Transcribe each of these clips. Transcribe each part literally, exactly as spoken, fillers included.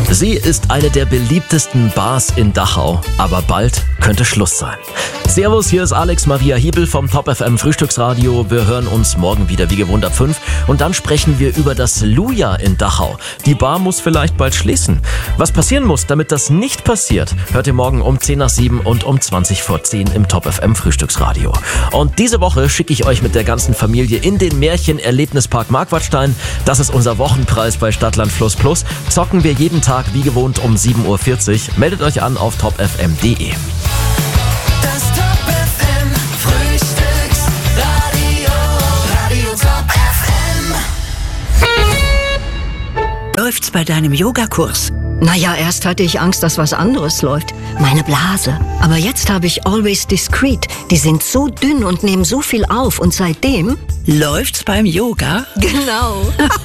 Sie ist eine der beliebtesten Bars in Dachau, aber bald könnte Schluss sein. Servus, hier ist Alex Maria Hiebel vom Top F M Frühstücksradio. Wir hören uns morgen wieder wie gewohnt ab fünf und dann sprechen wir über das Luja in Dachau. Die Bar muss vielleicht bald schließen. Was passieren muss, damit das nicht passiert, hört ihr morgen um zehn nach sieben und um zwanzig vor zehn im Top F M Frühstücksradio. Und diese Woche schicke ich euch mit der ganzen Familie in den Märchen-Erlebnispark Marquardstein. Das ist unser Wochenpreis bei Stadtland Fluss Plus. Zocken wir jeden Tag wie gewohnt um sieben Uhr vierzig. Meldet euch an auf top f m punkt d e. Das Top F M Frühstücksradio, Radio Top F M. Läuft's bei deinem Yogakurs? Naja, erst hatte ich Angst, dass was anderes läuft. Meine Blase. Aber jetzt habe ich Always Discreet. Die sind so dünn und nehmen so viel auf. Und seitdem läuft's beim Yoga? Genau.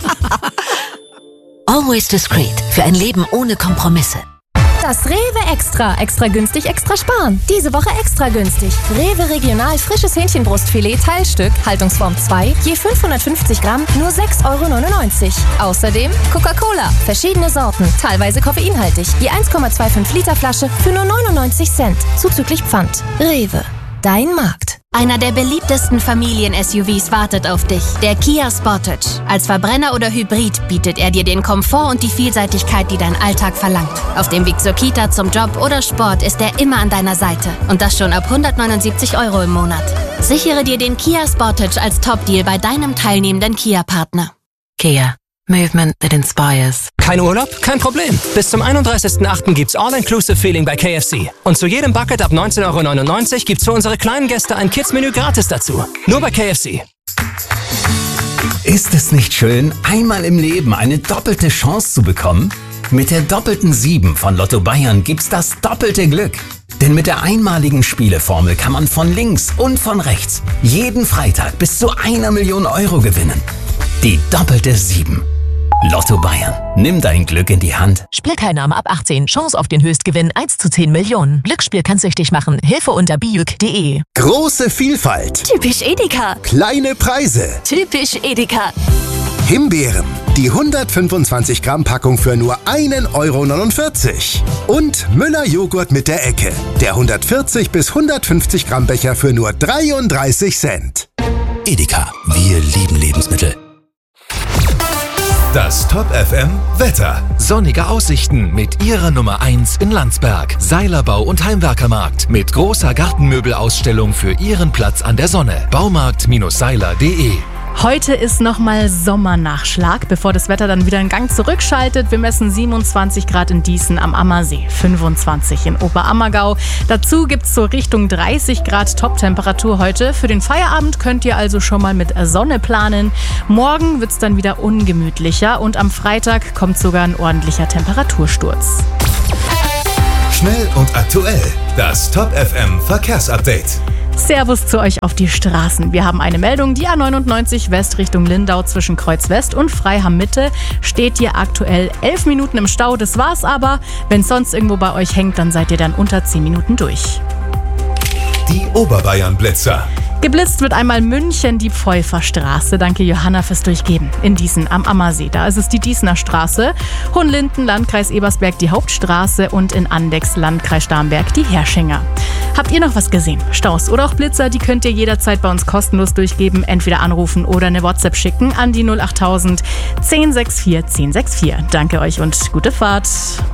Always Discreet. Für ein Leben ohne Kompromisse. Das Rewe Extra. Extra günstig, extra sparen. Diese Woche extra günstig. Rewe Regional frisches Hähnchenbrustfilet Teilstück, Haltungsform zwei, je fünfhundertfünfzig Gramm, nur sechs Euro neunundneunzig. Außerdem Coca-Cola, verschiedene Sorten, teilweise koffeinhaltig, je eins Komma fünfundzwanzig Liter Flasche für nur neunundneunzig Cent, zuzüglich Pfand. Rewe, dein Markt. Einer der beliebtesten Familien-S U Vs wartet auf dich. Der Kia Sportage. Als Verbrenner oder Hybrid bietet er dir den Komfort und die Vielseitigkeit, die dein Alltag verlangt. Auf dem Weg zur Kita, zum Job oder Sport ist er immer an deiner Seite. Und das schon ab hundertneunundsiebzig Euro im Monat. Sichere dir den Kia Sportage als Top-Deal bei deinem teilnehmenden Kia-Partner. Kia. Movement that inspires. Kein Urlaub? Kein Problem. Bis zum einunddreißigsten achten gibt's All-Inclusive-Feeling bei K F C. Und zu jedem Bucket ab neunzehn Euro neunundneunzig gibt's für unsere kleinen Gäste ein Kids-Menü gratis dazu. Nur bei K F C. Ist es nicht schön, einmal im Leben eine doppelte Chance zu bekommen? Mit der doppelten sieben von Lotto Bayern gibt's das doppelte Glück. Denn mit der einmaligen Spieleformel kann man von links und von rechts jeden Freitag bis zu einer Million Euro gewinnen. Die doppelte sieben. Lotto Bayern. Nimm dein Glück in die Hand. Spielteilnahme ab achtzehn. Chance auf den Höchstgewinn eins zu zehn Millionen. Glücksspiel kann süchtig machen. Hilfe unter bijuk punkt de. Große Vielfalt. Typisch Edeka. Kleine Preise. Typisch Edeka. Himbeeren. Die hundertfünfundzwanzig Gramm Packung für nur einen Euro neunundvierzig. Und Müller Joghurt mit der Ecke. Der hundertvierzig bis hundertfünfzig Gramm Becher für nur dreiunddreißig Cent. Edeka. Wir lieben Lebensmittel. Das Top F M Wetter. Sonnige Aussichten mit ihrer Nummer eins in Landsberg. Seilerbau und Heimwerkermarkt mit großer Gartenmöbelausstellung für Ihren Platz an der Sonne. Baumarkt Seiler punkt de. Heute ist nochmal Sommernachschlag, bevor das Wetter dann wieder einen Gang zurückschaltet. Wir messen siebenundzwanzig Grad in Dießen am Ammersee, fünfundzwanzig in Oberammergau. Dazu gibt's so Richtung dreißig Grad Top-Temperatur heute. Für den Feierabend könnt ihr also schon mal mit Sonne planen. Morgen wird's dann wieder ungemütlicher und am Freitag kommt sogar ein ordentlicher Temperatursturz. Schnell und aktuell. Das Top F M Verkehrsupdate. Servus zu euch auf die Straßen. Wir haben eine Meldung. Die A neunundneunzig West Richtung Lindau zwischen Kreuz West und Freiham Mitte steht hier aktuell elf Minuten im Stau. Das war's aber. Wenn es sonst irgendwo bei euch hängt, dann seid ihr dann unter zehn Minuten durch. Die Oberbayern-Blitzer. Geblitzt wird einmal München, die Pfeuferstraße. Danke Johanna fürs Durchgeben. In Dießen am Ammersee, da ist es die Dießener Straße. Hohenlinden, Landkreis Ebersberg, die Hauptstraße. Und in Andex, Landkreis Starnberg, die Herrschinger. Habt ihr noch was gesehen? Staus oder auch Blitzer, die könnt ihr jederzeit bei uns kostenlos durchgeben. Entweder anrufen oder eine WhatsApp schicken an die null achttausend zehn sechs vier zehn sechs vier. Danke euch und gute Fahrt.